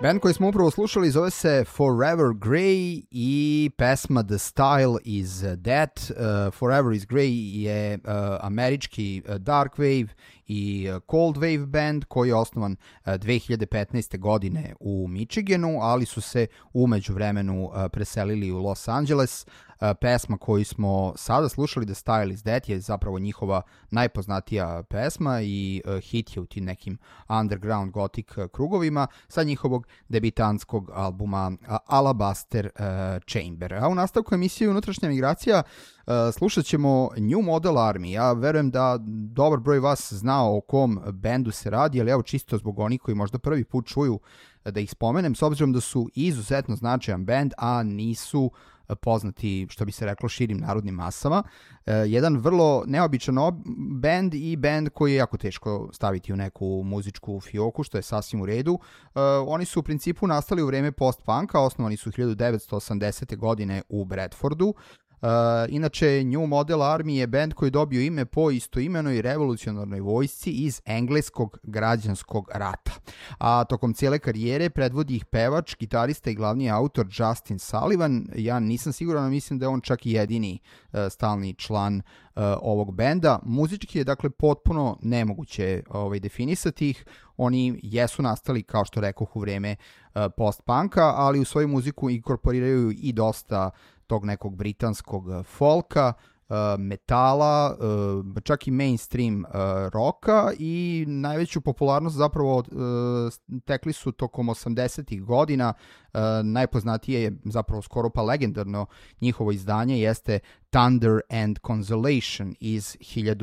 Band koji smo upravo slušali zove se Forever Grey i pesma The Style is That. Forever is Grey je američki dark wave i cold wave band koji je osnovan 2015. godine u Michiganu, ali su se u međuvremenu preselili u Los Angeles. Pesma koju smo sada slušali, The Style is That, je zapravo njihova najpoznatija pesma i hit je u tim nekim underground gothic krugovima sa njihovog debitanskog albuma Alabaster Chamber. A u nastavku emisije Unutrašnja migracija slušat ćemo New Model Army. Ja verujem da dobar broj vas zna o kom bendu se radi, ali evo čisto zbog onih koji možda prvi put čuju da ih spomenem, s obzirom da su izuzetno značajan bend, a nisu poznati, što bi se reklo, širim narodnim masama. Jedan vrlo neobičan bend i bend koji je jako teško staviti u neku muzičku fioku, što je sasvim u redu. Oni su u principu nastali u vreme post-punka, osnovani su 1980. godine u Bradfordu. Inače, New Model Army je band koji dobio ime po istoimenoj revolucionarnoj vojsci iz engleskog građanskog rata. A tokom cijele karijere predvodi ih pevač, gitarista i glavni autor Justin Sullivan. Ja nisam siguran, mislim da je on čak i jedini stalni član ovog benda. Muzički je dakle potpuno nemoguće definisati ih. Oni jesu nastali, kao što rekoh, u vreme post-punka, ali u svoju muziku inkorporiraju i dosta tog nekog britanskog folka, metala, čak i mainstream roka, i najveću popularnost zapravo tekli su tokom 80-ih godina. Najpoznatije je zapravo skoro pa legendarno njihovo izdanje jeste Thunder and Consolation iz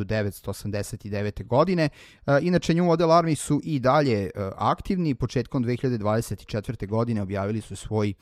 1989. godine. Inače, New Model Army su i dalje aktivni. Početkom 2024. godine objavili su svoj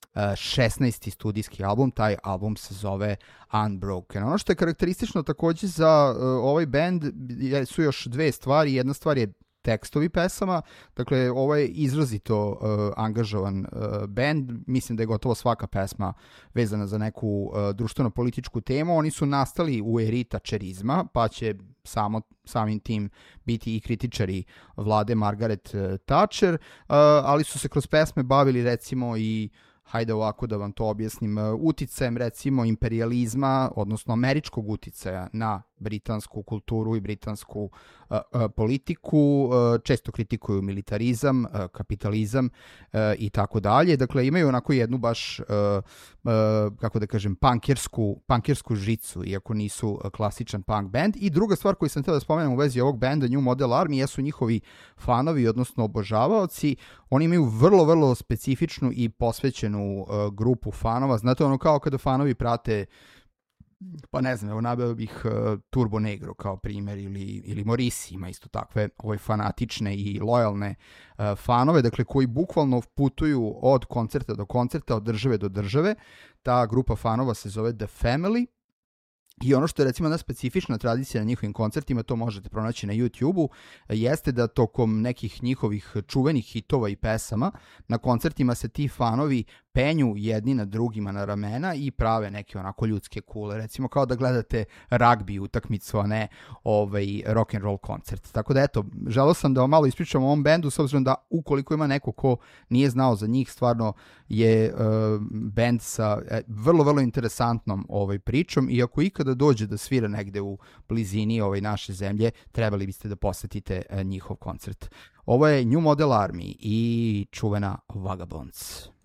16. studijski album. Taj album se zove Unbroken. Ono što je karakteristično takođe za ovaj band su još dve stvari. Jedna stvar je tekstovi pesama. Dakle, ovo je izrazito angažovan band. Mislim da je gotovo svaka pesma vezana za neku društveno-političku temu. Oni su nastali u eri tačerizma, pa će samim tim biti i kritičari vlade Margaret Thatcher, ali su se kroz pesme bavili recimo i, hajde ovako da vam to objasnim, uticajem recimo imperializma, odnosno američkog uticaja na britansku kulturu i britansku politiku. Često kritikuju militarizam, kapitalizam i tako dalje. Dakle, imaju onako jednu baš, kako da kažem, punkersku žicu, iako nisu klasičan punk band. I druga stvar koju sam htio da spomenem u vezi ovog benda New Model Army jesu njihovi fanovi, odnosno obožavaoci. Oni imaju vrlo, vrlo specifičnu i posvećenu grupu fanova. Znate, ono kao kada fanovi prate, pa ne znam, evo nabeo bih Turbo Negro kao primjer, ili Morisi ima isto takve fanatične i lojalne fanove, dakle koji bukvalno putuju od koncerta do koncerta, od države do države. Ta grupa fanova se zove The Family. I ono što je recimo jedna specifična tradicija na njihovim koncertima, to možete pronaći na YouTube-u, jeste da tokom nekih njihovih čuvenih hitova i pesama na koncertima se ti fanovi penju jedni na drugima na ramena i prave neke onako ljudske kule, recimo kao da gledate ragbi utakmicu, a ne rock and roll koncert. Tako da eto, želeo sam da vam malo ispričam o ovom bendu, s obzirom da ukoliko ima neko ko nije znao za njih, stvarno je bend sa vrlo, vrlo interesantnom pričom, i ako ikada dođe da svira negde u blizini naše zemlje, trebali biste da posetite njihov koncert. Ovo je New Model Army i čuvena Vagabonds.